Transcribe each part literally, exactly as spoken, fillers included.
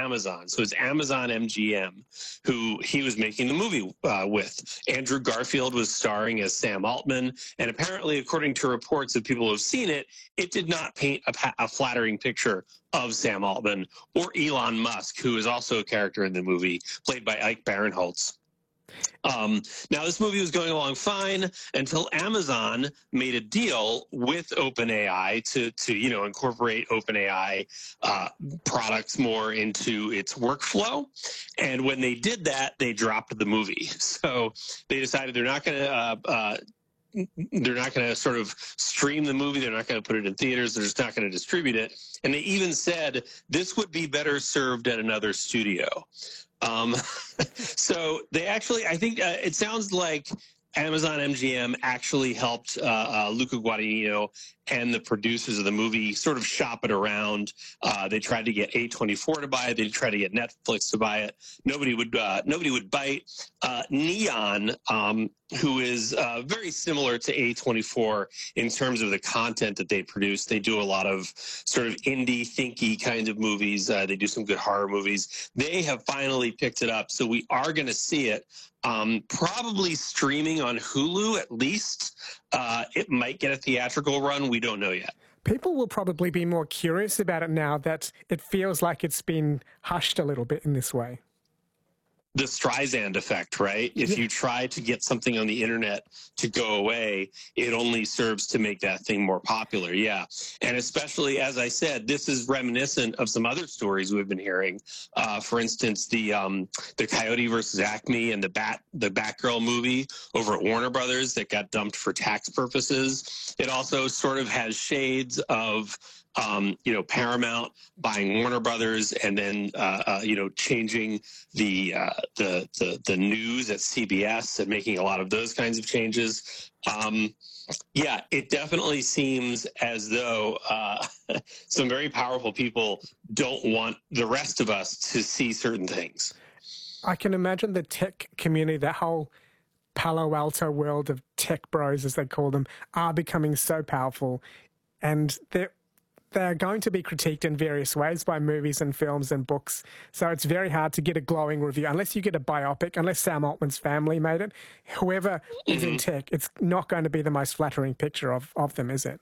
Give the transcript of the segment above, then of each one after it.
Amazon. So it's Amazon M G M, who he was making the movie uh, with. Andrew Garfield was starring as Sam Altman, and apparently, according to reports of people who have seen it, it did not paint a, a flattering picture of Sam Altman or Elon Musk, who is also a character in the movie, played by Ike Barinholtz. Um, now, this movie was going along fine until Amazon made a deal with OpenAI to, to you know, incorporate OpenAI uh, products more into its workflow. And when they did that, they dropped the movie. So they decided they're not going to uh, uh, they're not going to sort of stream the movie. They're not going to put it in theaters. They're just not going to distribute it. And they even said this would be better served at another studio. Um, so they actually, I think uh, it sounds like Amazon M G M actually helped uh, uh, Luca Guadagnino and the producers of the movie sort of shop it around. Uh, they tried to get A twenty-four to buy it. They tried to get Netflix to buy it. Nobody would. Uh, nobody would bite. Uh, Neon, um, who is uh, very similar to A twenty-four in terms of the content that they produce. They do a lot of sort of indie, thinky kind of movies. Uh, they do some good horror movies. They have finally picked it up, so we are going to see it. Um, probably streaming on Hulu at least. Uh, it might get a theatrical run. We don't know yet. People will probably be more curious about it now that it feels like it's been hushed a little bit in this way. The Streisand effect, right? If you try to get something on the internet to go away, it only serves to make that thing more popular. Yeah. And especially, as I said, this is reminiscent of some other stories we've been hearing. Uh, for instance, the um, the Coyote versus Acme and the Bat the Batgirl movie over at Warner Brothers that got dumped for tax purposes. It also sort of has shades of Um, you know, Paramount buying Warner Brothers and then, uh, uh, you know, changing the, uh, the, the, the news at C B S and making a lot of those kinds of changes. Um, yeah, it definitely seems as though uh, some very powerful people don't want the rest of us to see certain things. I can imagine the tech community, that whole Palo Alto world of tech bros, as they call them, are becoming so powerful, and they're They're going to be critiqued in various ways by movies and films and books. So it's very hard to get a glowing review. Unless you get a biopic, unless Sam Altman's family made it, whoever mm-hmm. is in tech, it's not going to be the most flattering picture of, of them, is it?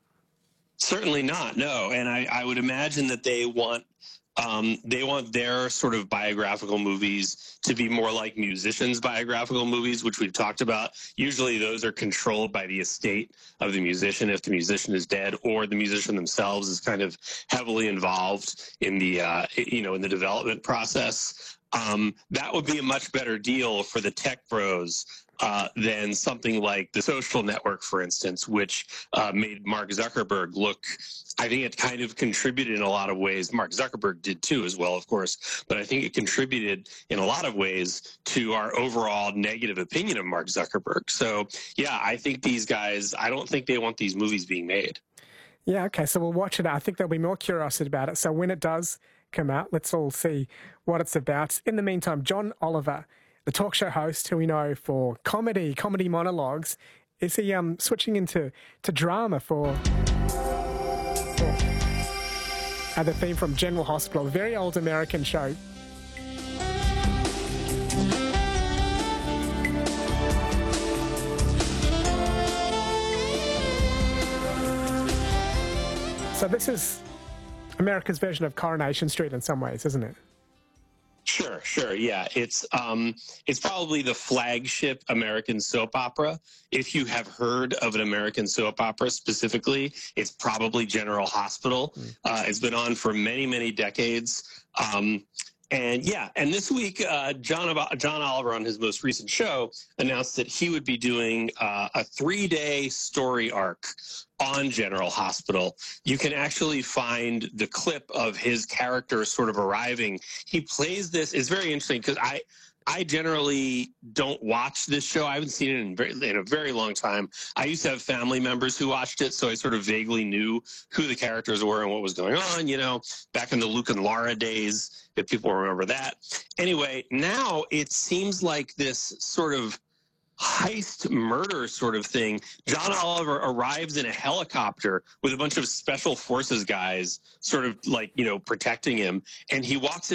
Certainly not, no. And I, I would imagine that they want Um, they want their sort of biographical movies to be more like musicians' biographical movies, which we've talked about. Usually those are controlled by the estate of the musician if the musician is dead, or the musician themselves is kind of heavily involved in the, uh, you know, in the development process. Um, that would be a much better deal for the tech bros uh, than something like The Social Network, for instance, which uh, made Mark Zuckerberg look, I think it kind of contributed in a lot of ways. Mark Zuckerberg did too, as well, of course, but I think it contributed in a lot of ways to our overall negative opinion of Mark Zuckerberg. So, yeah, I think these guys, I don't think they want these movies being made. Yeah, okay, so we'll watch it. I think there'll be more curiosity about it. So when it does come out, let's all see what it's about. In the meantime, John Oliver, the talk show host who we know for comedy, comedy monologues, is he um, switching into to drama for, for uh, the theme from General Hospital, a very old American show. So this is America's version of Coronation Street in some ways, isn't it? Sure, sure, yeah. It's um, it's probably the flagship American soap opera. If you have heard of an American soap opera specifically, it's probably General Hospital. Mm. Uh, it's been on for many, many decades. Um, And yeah, and this week, uh, John John Oliver on his most recent show announced that he would be doing uh, a three-day story arc on General Hospital. You can actually find the clip of his character sort of arriving. He plays this. It's very interesting because I. I generally don't watch this show. I haven't seen it in, very, in a very long time. I used to have family members who watched it, so I sort of vaguely knew who the characters were and what was going on, you know, back in the Luke and Laura days, if people remember that. Anyway, now it seems like this sort of heist murder sort of thing. John Oliver arrives in a helicopter with a bunch of special forces guys sort of like, you know, protecting him, and he walks in